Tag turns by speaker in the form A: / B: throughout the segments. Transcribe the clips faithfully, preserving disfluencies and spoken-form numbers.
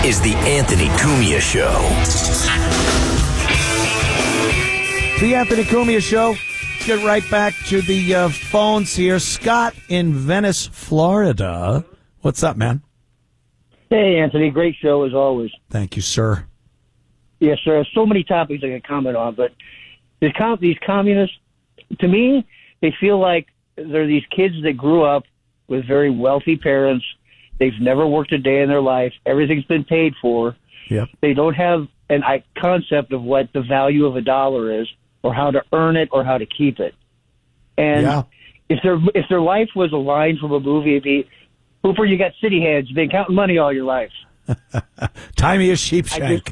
A: is the Anthony Cumia Show.
B: The Anthony Cumia Show. Let's get right back to the uh, phones here. Scott in Venice, Florida. What's up, man?
C: Hey, Anthony. Great show, as always.
B: Thank you, sir.
C: Yes, sir. So many topics I can comment on, but these, com- these communists, to me, they feel like they're these kids that grew up with very wealthy parents. They've never worked a day in their life. Everything's been paid for.
B: Yep.
C: They don't have an I- concept of what the value of a dollar is, or how to earn it, or how to keep it. And
B: yeah.
C: if their if their life was a line from a movie, it'd be, Hooper, you got city hands. You've been counting money all your life.
B: Tie me a sheepshank.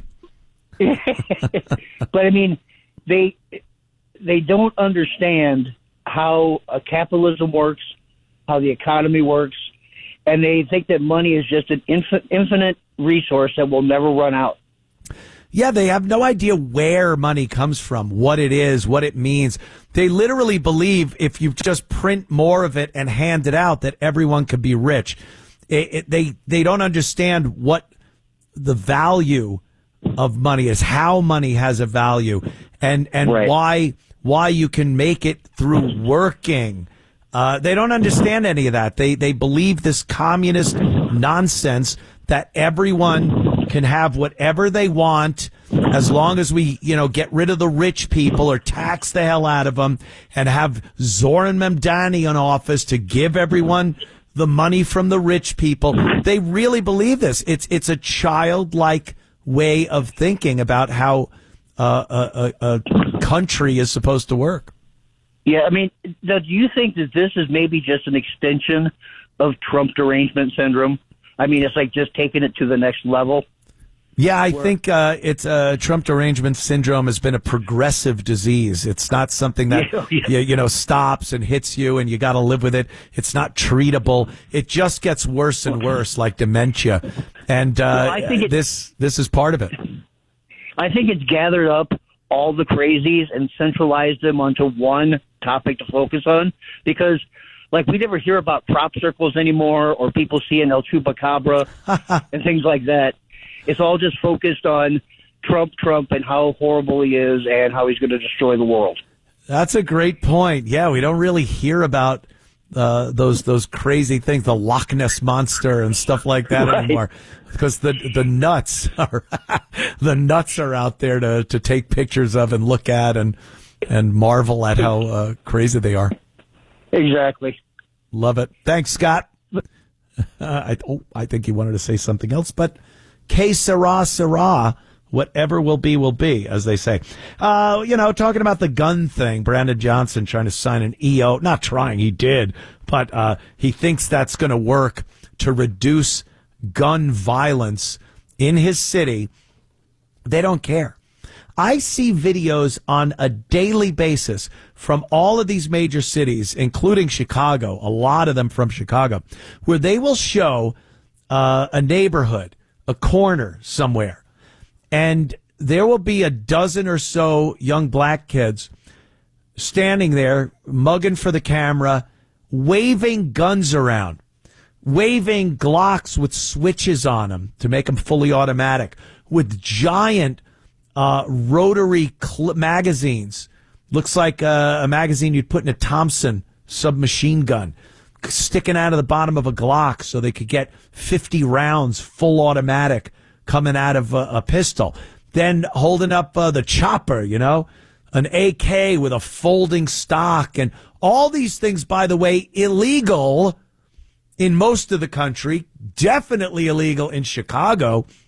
C: But I mean, they they don't understand how a capitalism works, how the economy works, and they think that money is just an infin- infinite resource that will never run out.
B: Yeah, they have no idea where money comes from, what it is, what it means. They literally believe if you just print more of it and hand it out, that everyone could be rich. It, it, they they don't understand what the value of money is, how money has a value, and and
C: right.
B: why why you can make it through working. Uh, they don't understand any of that. They they believe this communist nonsense that everyone can have whatever they want as long as we, you know, get rid of the rich people or tax the hell out of them and have Zoran Mamdani in office to give everyone the money from the rich people. They really believe this. It's it's a childlike way of thinking about how uh, a, a, a country is supposed to work.
C: Yeah, I mean, now, do you think that this is maybe just an extension of Trump derangement syndrome? I mean, it's like just taking it to the next level.
B: Yeah, I think uh, it's uh, Trump derangement syndrome has been a progressive disease. It's not something that
C: yeah, yeah.
B: You, you know stops and hits you and you got to live with it. It's not treatable. It just gets worse and worse, like dementia. And uh,
C: well, I think it,
B: this this is part of it.
C: I think it's gathered up all the crazies and centralized them onto one topic to focus on, because like we never hear about prop circles anymore, or people seeing El Chupacabra and things like that. It's all just focused on Trump, Trump, and how horrible he is and how he's going to destroy the world.
B: That's a great point. Yeah, we don't really hear about uh, those those crazy things, the Loch Ness Monster and stuff like that
C: right.
B: anymore, because the the nuts are the nuts are out there to, to take pictures of and look at and and marvel at how uh, crazy they are.
C: Exactly.
B: Love it. Thanks, Scott. Uh, I oh, I think he wanted to say something else, but. Que sera, sera. Whatever will be, will be, as they say. Uh, you know, talking about the gun thing, Brandon Johnson trying to sign an E O. Not trying, he did. But uh, he thinks that's going to work to reduce gun violence in his city. They don't care. I see videos on a daily basis from all of these major cities, including Chicago, a lot of them from Chicago, where they will show uh, a neighborhood, a corner somewhere, and there will be a dozen or so young black kids standing there, mugging for the camera, waving guns around, waving Glocks with switches on them to make them fully automatic, with giant uh, rotary cl- magazines. Looks like a, a magazine you'd put in a Thompson submachine gun, sticking out of the bottom of a Glock so they could get fifty rounds full automatic coming out of a, a pistol. Then holding up uh, the chopper, you know, an A K with a folding stock, and all these things, by the way, illegal in most of the country, definitely illegal in Chicago.